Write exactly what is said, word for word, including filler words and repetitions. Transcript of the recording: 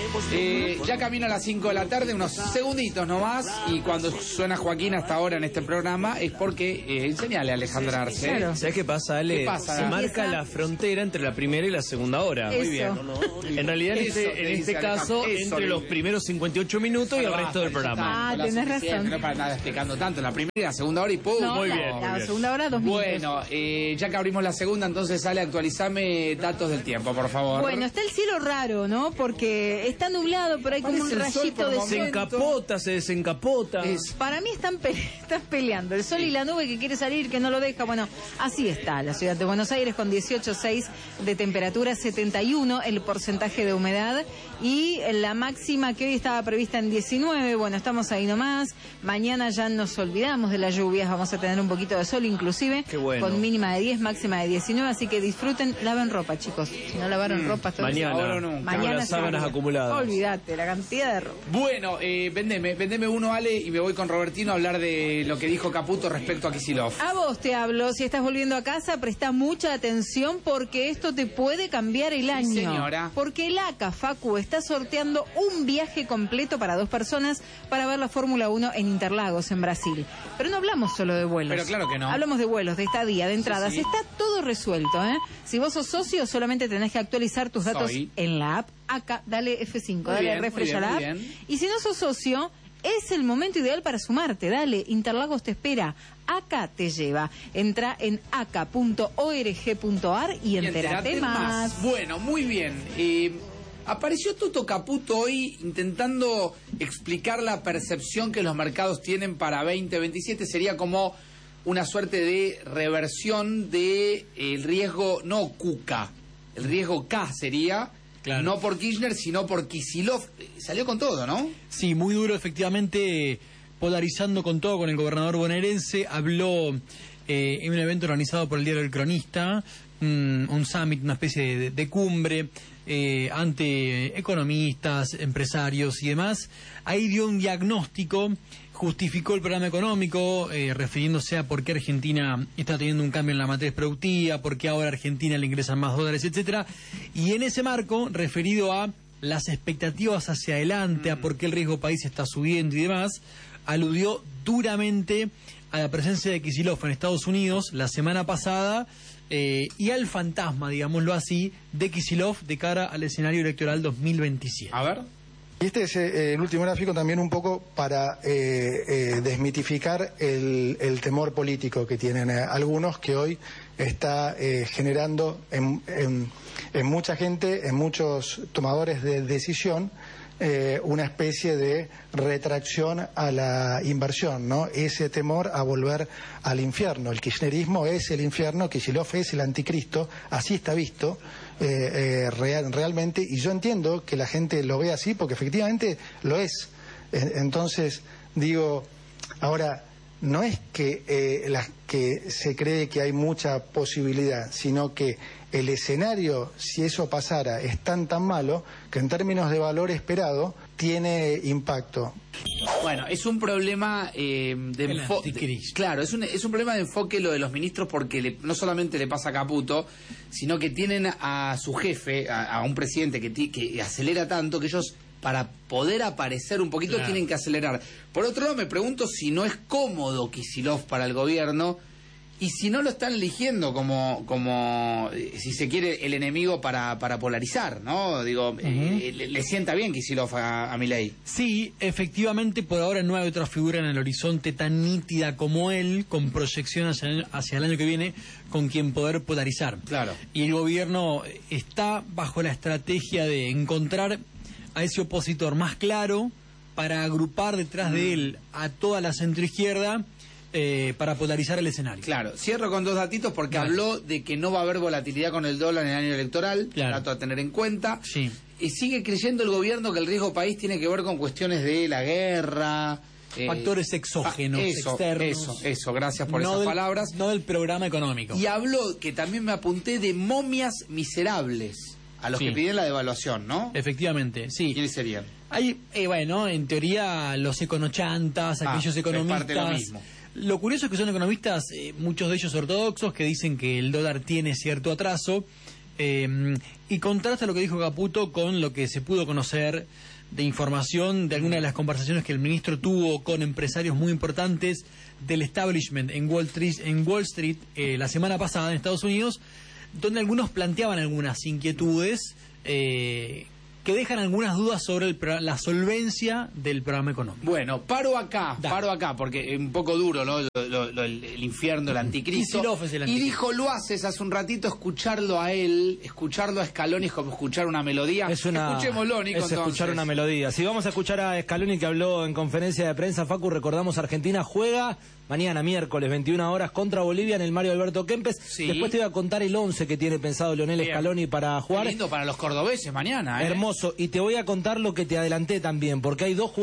Eh, ya camino a las cinco de la tarde, unos segunditos nomás, y cuando suena Joaquín hasta ahora en este programa es porque eh, enseñale a Alejandra Arce. Claro. ¿Sabes qué pasa, Ale? ¿Qué pasa? Se marca la frontera entre la primera y la segunda hora. Eso. Muy bien. En realidad, en Eso, este, en dice este Alejandra. caso, Eso, entre le- los primeros cincuenta y ocho minutos y el Bueno, resto del basta, programa. Ah, la tenés suficiente, razón. No para nada explicando tanto, la primera y la segunda hora y pum. No, Muy la, bien, la muy bien. segunda hora, dos minutos. Bueno, eh, ya que abrimos la segunda, entonces sale, actualizame datos del tiempo, por favor. Bueno, está el cielo raro, ¿no? Porque está nublado, pero hay como un Parece el sol rayito por de momentos. Se sol. encapota, se desencapota. Es- Para mí están, pe están peleando el sol y la nube que quiere salir, que no lo deja. Bueno, así está la ciudad de Buenos Aires con dieciocho coma seis de temperatura, setenta y uno el porcentaje de humedad y la máxima que hoy estaba prevista en diecinueve. Bueno, estamos ahí nomás. Mañana ya nos olvidamos de las lluvias, vamos a tener un poquito de sol inclusive. Qué bueno. Con mínima de diez, máxima de diecinueve, así que disfruten, laven ropa, chicos. Si no lavaron Mm, ropa, todo Mañana, Ahora o nunca. Mañana las sábanas seguro. acumuladas. Olvídate, la cantidad de ropa. Bueno, eh, vendeme, vendeme uno, Ale, y me voy con Robertino a hablar de lo que dijo Caputo respecto a Kicillof. A vos te hablo, si estás volviendo a casa, presta mucha atención porque esto te puede cambiar el año. señora. Porque el A C A, Facu, está sorteando un viaje completo para dos personas para ver la Fórmula uno en Interlagos, en Brasil. Pero no hablamos solo de vuelos. Pero claro que no. Hablamos de vuelos, de estadía, de entradas. Sí, sí. Está todo resuelto, ¿eh? Si vos sos socio, solamente tenés que actualizar tus datos Soy. en la app A C A. Dale F cinco, Muy dale bien, refresh muy a la bien, app. muy bien. Y si no sos socio, es el momento ideal para sumarte. Dale, Interlagos te espera. Acá te lleva. Entra en aca punto org punto ar y Y entérate entérate más. Bueno, muy bien. Eh, apareció Toto Caputo hoy intentando explicar la percepción que los mercados tienen para veinte veintisiete. Sería como una suerte de reversión de el riesgo, no Cuca, el riesgo K sería, Claro. no por Kirchner, sino por Kicillof. Eh, Salió con todo, ¿no? Sí, muy duro, efectivamente, polarizando con todo con el gobernador bonaerense. Habló eh, en un evento organizado por el Diario El Cronista, un, un summit, una especie de, de cumbre eh, ante economistas, empresarios y demás. Ahí dio un diagnóstico, justificó el programa económico, eh, refiriéndose a por qué Argentina está teniendo un cambio en la matriz productiva, por qué ahora a Argentina le ingresan más dólares, etcétera. Y en ese marco, referido a las expectativas hacia adelante, a por qué el riesgo país está subiendo y demás, aludió duramente a la presencia de Kicillof en Estados Unidos la semana pasada eh, y al fantasma, digámoslo así, de Kicillof de cara al escenario electoral dos mil veintisiete. A ver. Y este es eh, el último gráfico también un poco para eh, eh, desmitificar el, el temor político que tienen eh, algunos, que hoy está eh, generando en, en, en mucha gente, en muchos tomadores de decisión, eh, una especie de retracción a la inversión, ¿no? Ese temor a volver al infierno. El kirchnerismo es el infierno, Kicillof es el anticristo, así está visto. Eh, eh, real, realmente, y yo entiendo que la gente lo ve así porque efectivamente lo es. Eh, entonces, digo, ahora, no es que, eh, la, que se cree que hay mucha posibilidad, sino que el escenario, si eso pasara, es tan tan malo que en términos de valor esperado tiene impacto. Bueno, es un problema eh, de El enfoque. anticristo. Claro, es un, es un problema de enfoque lo de los ministros porque le- no solamente le pasa a Caputo, sino que tienen a su jefe, a, a un presidente que, ti- que acelera tanto que ellos, para poder aparecer un poquito, Claro. tienen que acelerar. Por otro lado, me pregunto si no es cómodo Kicillof para el gobierno y si no lo están eligiendo como, como eh, si se quiere, el enemigo para, para polarizar, ¿no? Digo, eh, le, le sienta bien Kicillof a, a Milei. Sí, efectivamente, por ahora no hay otra figura en el horizonte tan nítida como él, con proyección hacia el, hacia el año que viene, con quien poder polarizar. Claro. Y el gobierno está bajo la estrategia de encontrar a ese opositor más claro para agrupar detrás de él a toda la centroizquierda eh, para polarizar el escenario. Claro, cierro con dos datitos porque Dale. habló de que no va a haber volatilidad con el dólar en el año electoral, Claro. dato a tener en cuenta. Sí. Y sigue creyendo el gobierno que el riesgo país tiene que ver con cuestiones de la guerra. eh, Factores exógenos, ah, eso, externos. Eso, eso, gracias por no esas del, palabras. No del programa económico. Y habló, que también me apunté, de momias miserables, a los Sí. que piden la devaluación, ¿no? Efectivamente, sí. ¿Quiénes serían? Hay, eh, bueno, en teoría, los econochantas, Ah, aquellos es economistas. parte de lo mismo. Lo curioso es que son economistas, eh, muchos de ellos ortodoxos, que dicen que el dólar tiene cierto atraso. Eh, y contrasta lo que dijo Caputo con lo que se pudo conocer de información de algunas de las conversaciones que el ministro tuvo con empresarios muy importantes del establishment en Wall Street, en Wall Street eh, la semana pasada en Estados Unidos, donde algunos planteaban algunas inquietudes eh, que dejan algunas dudas sobre el, la solvencia del programa económico. Bueno, paro acá, Da. paro acá, porque es un poco duro, ¿no? Lo, lo, lo, el, el infierno, el anticristo. Kicillof es el Y anticristo. dijo, lo haces hace un ratito, escucharlo a él, escucharlo a Scaloni es como escuchar una melodía. Es una, Escuchémoslo, Nico, es escuchar entonces. una melodía. Si vamos a escuchar a Scaloni, que habló en conferencia de prensa, Facu, recordamos, Argentina juega mañana, miércoles, veintiuna horas, contra Bolivia en el Mario Alberto Kempes. Sí. Después te voy a contar el once que tiene pensado Leonel Bien. Scaloni para Qué jugar. lindo para los cordobeses mañana, ¿eh? Hermoso. Y te voy a contar lo que te adelanté también, porque hay dos